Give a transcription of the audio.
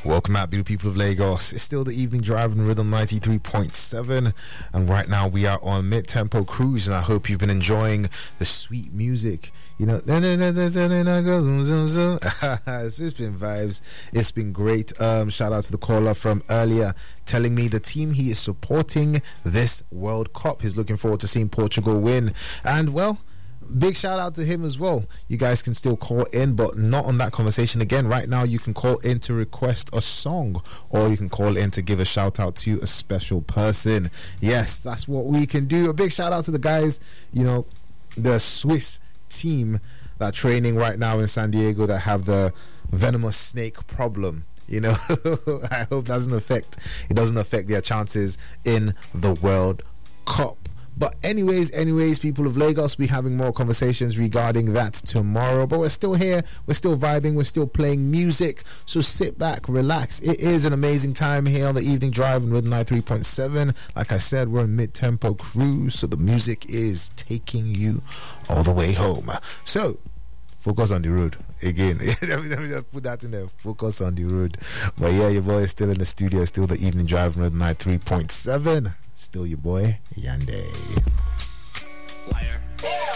Welcome out, beautiful people of Lagos. It's still the evening drive on Rhythm 93.7, and right now we are on mid-tempo cruise, and I hope you've been enjoying the sweet music. You know, it's just been vibes. It's been great. Shout out to the caller from earlier telling me the team he is supporting this World Cup. He's looking forward to seeing Portugal win, and well, big shout out to him as well. You guys can still call in, but not on that conversation again. Right now you can call in to request a song, or you can call in to give a shout out to a special person. Yes, that's what we can do. A big shout out to the guys, you know, the Swiss team that are training right now in San Diego that have the venomous snake problem. You know, I hope it doesn't affect their chances in the World Cup. But anyways, people of Lagos, we'll be having more conversations regarding that tomorrow. But we're still here, we're still vibing, we're still playing music. So sit back, relax. It is an amazing time here on the evening drive on Rhythm 93.7. Like I said, we're in mid-tempo cruise, so the music is taking you all the way home. So focus on the road again. Let me just put that in there. Focus on the road. But yeah, your boy is still in the studio, still the evening drive on Rhythm 93.7. Still your boy, Yande. Liar.